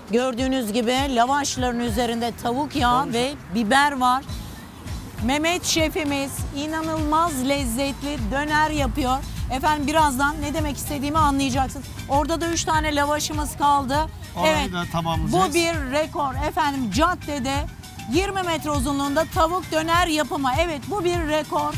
Gördüğünüz gibi lavaşların üzerinde tavuk yağı ve biber var. Mehmet şefimiz inanılmaz lezzetli döner yapıyor. Efendim birazdan ne demek istediğimi anlayacaksınız. Orada da 3 tane lavaşımız kaldı. Orayı da tamamlayacağız. Bu bir rekor. Efendim caddede 20 metre uzunluğunda tavuk döner yapımı. Evet, bu bir rekor.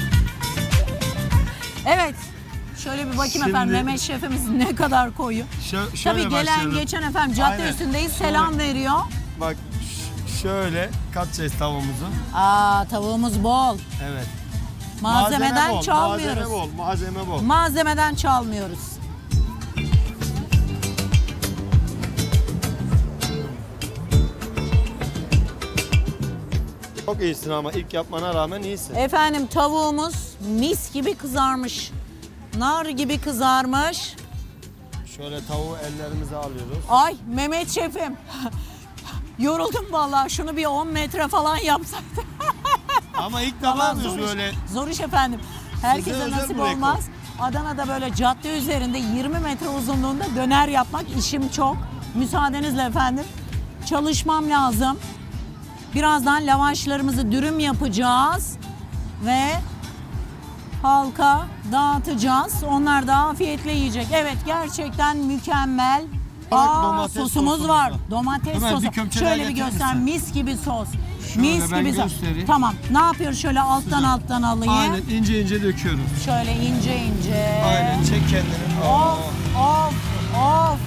Evet. Şöyle bir bakayım Şimdi- efendim Mehmet şefimiz ne kadar koyu. Şöyle Tabii gelen başlayalım. geçen efendim cadde Aynen. üstündeyiz, Şöyle. selam veriyor. Bak şöyle katacağız tavuğumuzu. Tavuğumuz bol. Evet. Malzemeden Malzeme bol, çalmıyoruz. Malzeme bol. Malzemeden çalmıyoruz. Çok iyisin ama ilk yapmana rağmen iyisin. Efendim tavuğumuz mis gibi kızarmış. Nar gibi kızarmış. Şöyle tavuğu ellerimize alıyoruz. Ay Mehmet şefim. Yoruldum vallahi. Şunu bir 10 metre falan yapsaydık. Ama ilk Vallahi defa zor iş. böyle. Zor iş efendim. Herkese özel nasip bir rekor. olmaz. Adana'da böyle cadde üzerinde 20 metre uzunluğunda döner yapmak işim çok. Müsaadenizle efendim. Çalışmam lazım. Birazdan lavaşlarımızı dürüm yapacağız. Ve halka dağıtacağız. Onlar da afiyetle yiyecek. Evet, gerçekten mükemmel. Domates Sosumuz sosumuz var. var. Domates Hemen sosu. bir köfte daha Şöyle bir getirir göster. misin? Mis gibi sos. Şöyle Mis ben gibi sos. göstereyim. Tamam. Ne yapıyoruz? Şöyle alttan alayım. Aynen ince ince döküyoruz. Şöyle ince ince. Aynen çek kendini. Of of of.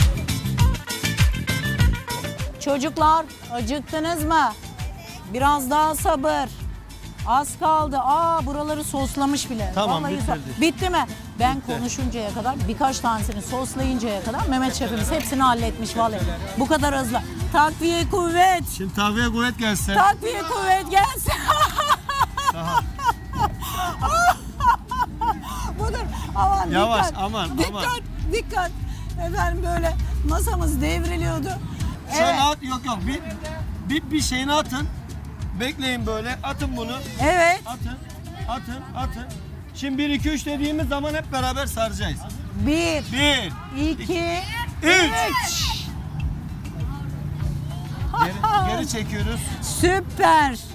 Çocuklar acıktınız mı? Biraz daha sabır. Az kaldı. Buraları soslamış bile. Tamam, Vallahi bitirdik. bitti mi? Ben Bitti. konuşuncaya kadar birkaç tanesini soslayıncaya kadar Mehmet şefimiz hepsini halletmiş vallahi. Bu kadar hızlı. Takviye kuvvet. Şimdi tavuğa kuvvet gelsin. Takviye kuvvet gelsin. Daha. Budur. Aman Yavaş, dikkat. aman, Dikkat, aman. dikkat. Efendim böyle masamız devriliyordu. Şöyle Evet. at, yok bir şeyini atın. Bekleyin böyle. Atın bunu. Evet. Atın. Şimdi 1 2 3 dediğimiz zaman hep beraber saracağız. 1, 1 2, 3 3. Geri çekiyoruz. Süper.